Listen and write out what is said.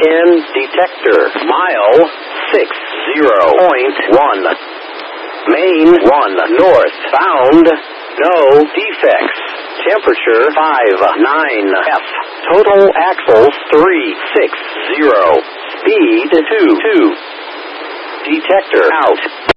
in detector. Mile 60.1. Main 1 northbound. No defects. Temperature 59 F. Total axles 360. Speed 22. Detector out.